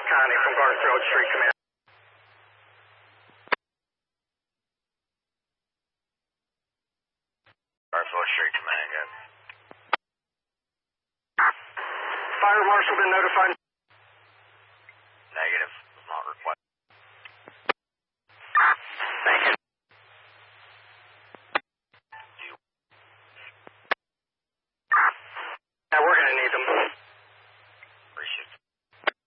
Connie from Garfield Street Command. Garfield Street Command, good. Fire marshal been notified.